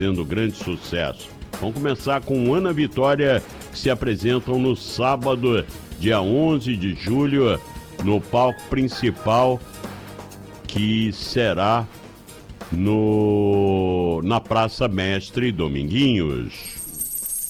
fazendo grande sucesso. Vamos começar com Ana Vitória, que se apresentam no sábado, dia 11 de julho, no palco principal, que será na Praça Mestre Dominguinhos.